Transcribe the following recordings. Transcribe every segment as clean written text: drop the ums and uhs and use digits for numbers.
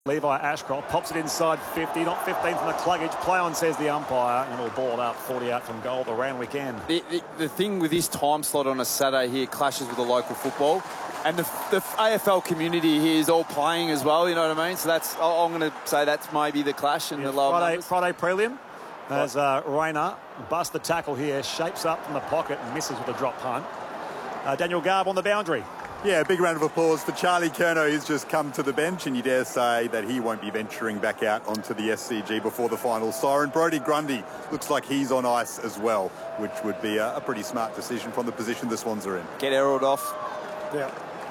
Levi Ashcroft pops it inside 50, not 15 from McCluggage. Play on, says the umpire, and it'll ball up 40 out from goal the Randwick end. The thing with this time slot on a Saturday here clashes with the local football, and the AFL community here is all playing as well, you know what I mean? So that's, I'm going to say that's maybe the clash in the lower numbers. Friday prelim, as Rayner busts the tackle here, shapes up from the pocket and misses with a drop punt. Daniel Garb on the boundary. Yeah, big round of applause for Charlie Curnow. He's just come to the bench, and you dare say that he won't be venturing back out onto the SCG before the final siren. Brodie Grundy looks like he's on ice as well, which would be a pretty smart decision from the position the Swans are in. Get Errol off. Yeah.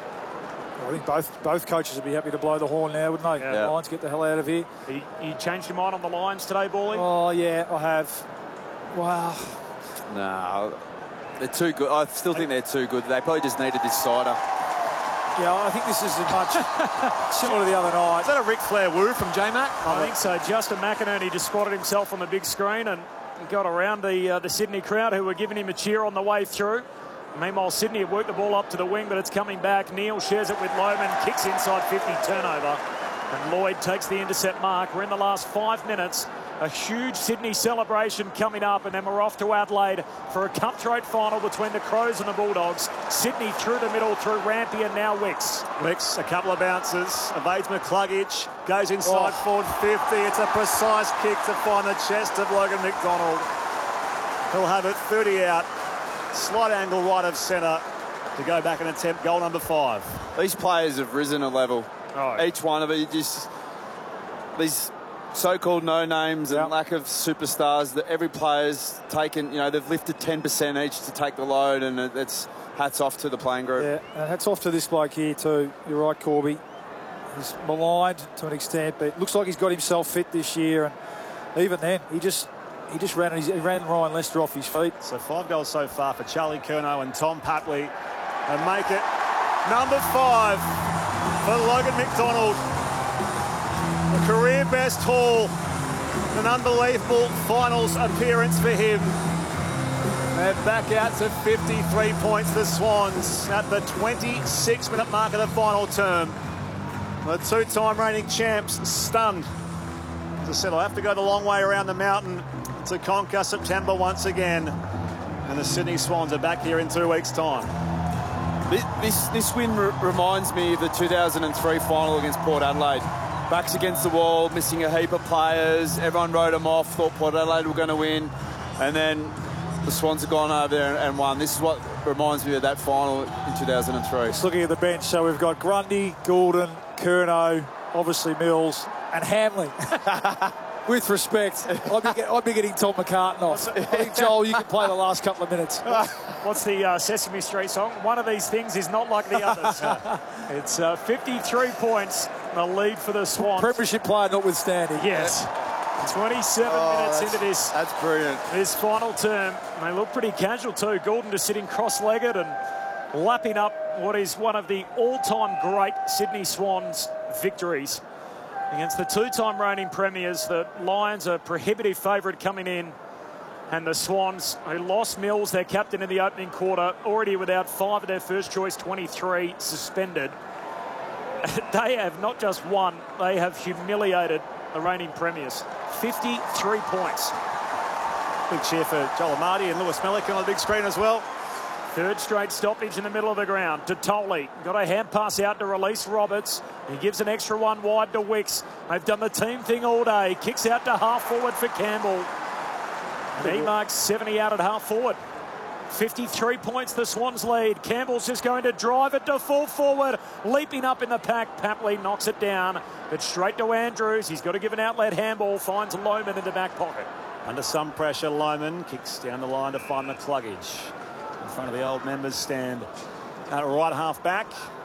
I think both coaches would be happy to blow the horn now, wouldn't they? Yeah. Lions, get the hell out of here. You changed your mind on the Lions today, Bally? Oh, yeah, I have. Wow. No, they're too good. I still think they're too good. They probably just needed this cider. Yeah, I think this is as much similar to the other night. Is that a Ric Flair woo from J-Mac? I think so. Justin McInerney just spotted himself on the big screen and got around the Sydney crowd who were giving him a cheer on the way through. Meanwhile, Sydney have worked the ball up to the wing, but it's coming back. Neal shares it with Lohman, kicks inside 50, turnover. And Lloyd takes the intercept mark. We're in the last 5 minutes. A huge Sydney celebration coming up, and then we're off to Adelaide for a cutthroat final between the Crows and the Bulldogs. Sydney through the middle, through Rampy and now Wicks. Wicks, a couple of bounces, evades McCluggage, goes inside forward 50. It's a precise kick to find the chest of Logan McDonald. He'll have it 30 out, slight angle right of centre to go back and attempt goal number 5. These players have risen a level. Oh. Each one of it, just these so-called no-names and lack of superstars that every player's taken, you know, they've lifted 10% each to take the load, and it's hats off to the playing group. Yeah, and hats off to this bloke here too. You're right, Corby. He's maligned to an extent, but it looks like he's got himself fit this year, and even then, he just ran Ryan Lester off his feet. So 5 goals so far for Charlie Curnow and Tom Papley, and make it number 5 for Logan McDonald. A career best haul, an unbelievable finals appearance for him. And back out to 53 points, the Swans, at the 26-minute mark of the final term. The two-time reigning champs stunned. As I said, I'll have to go the long way around the mountain to conquer September once again. And the Sydney Swans are back here in 2 weeks' time. This win reminds me of the 2003 final against Port Adelaide. Backs against the wall, missing a heap of players. Everyone wrote them off, thought Port Adelaide were going to win. And then the Swans have gone over there and won. This is what reminds me of that final in 2003. Just looking at the bench, so we've got Grundy, Goulden, Curnow, obviously Mills, and Hamley. With respect, I'd be getting Tom McCartan off. I think, Joel, you can play the last couple of minutes. What's the Sesame Street song? One of these things is not like the others. It's 53 points, the lead for the Swans. Premiership player notwithstanding. Yes. 27 minutes into this. That's brilliant. This final term. And they look pretty casual too. Goulden just sitting cross-legged and lapping up what is one of the all-time great Sydney Swans victories. Against the two-time reigning premiers, the Lions are prohibitive favourite coming in. And the Swans, who lost Mills, their captain in the opening quarter, already without 5 of their first choice 23 suspended. They have not just won, they have humiliated the reigning premiers. 53 points. Big cheer for Joel Amadi and Lewis Melican on the big screen as well. Third straight stoppage in the middle of the ground. To Tolley. Got a hand pass out to release Roberts. He gives an extra one wide to Wicks. They've done the team thing all day. Kicks out to half forward for Campbell. And he marks 70 out at half forward. 53 points the Swans lead. Campbell's just going to drive it to full forward. Leaping up in the pack. Papley knocks it down. But straight to Andrews. He's got to give an outlet handball. Finds Lohman in the back pocket. Under some pressure, Lohman kicks down the line to find McCluggage. In front of the old members stand at right half back.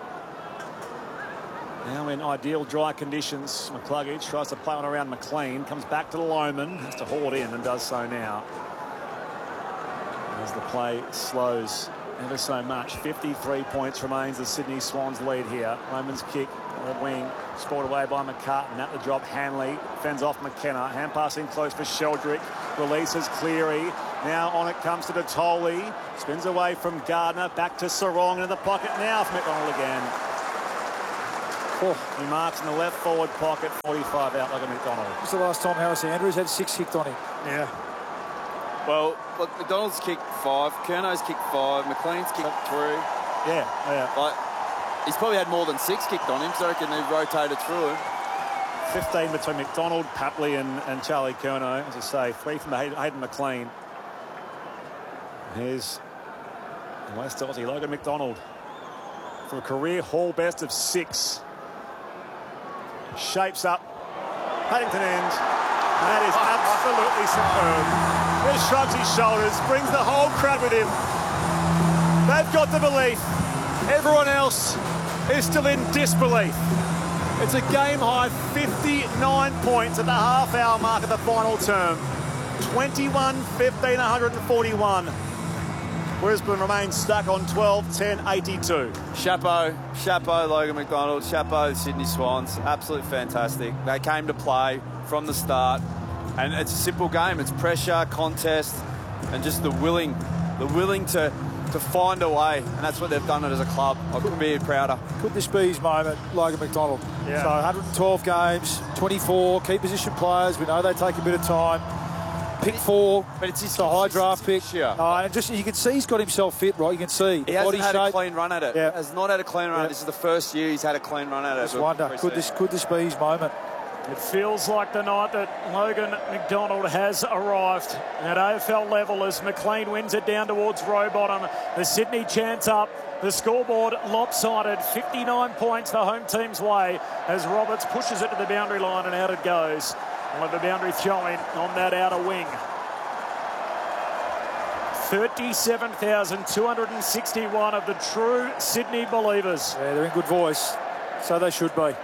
Now in ideal dry conditions, McCluggage tries to play on around McLean, comes back to Lohman, has to haul it in and does so now. As the play slows ever so much. 53 points remains the Sydney Swans lead here. Lohman's kick, the wing, spoiled away by McCartan. At the drop, Hanley fends off McKenna. Hand passing close for Sheldrick. Releases Cleary. Now on it comes to Detoli. Spins away from Gardner. Back to Sarong in the pocket now for McDonald again. He marks in the left forward pocket, 45 out Logan McDonald. This is the last time Harris Andrews had 6 kicked on him. Yeah. Well, look, McDonald's kicked 5, Curnow's kicked 5, McLean's kicked 3. Yeah. Like, he's probably had more than 6 kicked on him, so I reckon they rotated through him. 15 between McDonald, Papley and Charlie Curnow. As I say, 3 from Hayden McLean. Here's West Aussie Logan McDonald for a career haul best of 6. Shapes up. Paddington end. And that is absolutely superb. He shrugs his shoulders, brings the whole crowd with him. They've got the belief. Everyone else is still in disbelief. It's a game-high 59 points at the half-hour mark of the final term. 21-15, 141. Brisbane remains stuck on 12-10-82. Chapeau, Logan McDonald. Chapeau, the Sydney Swans. Absolutely fantastic. They came to play from the start, and it's a simple game. It's pressure, contest, and just the willing to find a way, and that's what they've done it as a club. I couldn't be prouder. Could this be his moment, Logan McDonald? Yeah. So 112 games, 24 key position players. We know they take a bit of time. Pick 4, but it's a high draft pick. Yeah. And just you can see he's got himself fit, right? You can see He hasn't body had shape. a clean run at it. Yeah. Has not had a clean run. This is the first year he's had a clean run at it. Just wonder, could this be his moment? It feels like the night that Logan McDonald has arrived at AFL level as McLean wins it down towards Rowbottom. The Sydney chants up. The scoreboard lopsided. 59 points the home team's way as Roberts pushes it to the boundary line and out it goes. We'll have the boundary throw-in on that outer wing. 37,261 of the true Sydney believers. Yeah, they're in good voice, so they should be.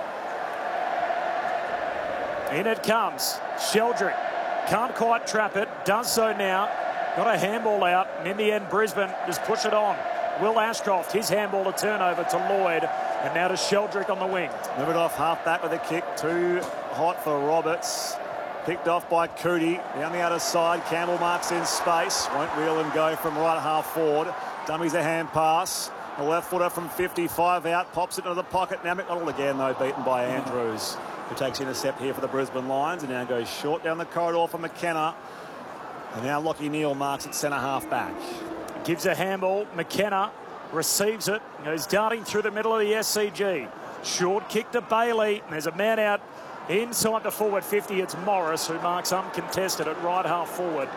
In it comes. Sheldrick can't quite trap it. Does so now. Got a handball out. And in the end, Brisbane just push it on. Will Ashcroft, his handball to turnover to Lloyd. And now to Sheldrick on the wing. Move it off half back with a kick. Too hot for Roberts. Picked off by Cootie. Down the other side. Campbell marks in space. Won't wheel and go from right half forward. Dummies a hand pass. The left footer from 55 out. Pops it into the pocket. Now McDonald again, though, beaten by Andrews, who takes intercept here for the Brisbane Lions and now goes short down the corridor for McKenna. And now Lockie Neal marks at centre half back. Gives a handball. McKenna receives it. Goes darting through the middle of the SCG. Short kick to Bailey. There's a man out inside the forward 50. It's Morris who marks uncontested at right half forward.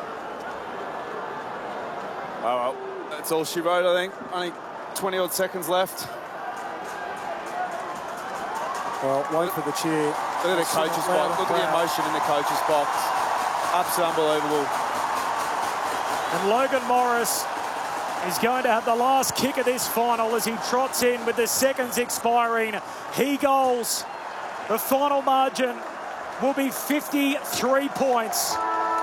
Oh, well, that's all she wrote, I think. Only 20 odd seconds left. Well, wait for the cheer. Look at the coach's box. Look at the emotion in the coach's box. Absolutely unbelievable. And Logan Morris is going to have the last kick of this final as he trots in with the seconds expiring. He goals. The final margin will be 53 points.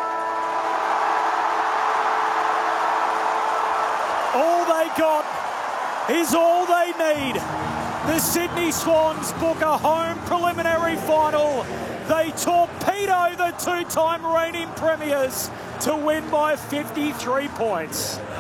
All they got is all they need. The Sydney Swans book a home preliminary final. They torpedo the two-time reigning premiers to win by 53 points.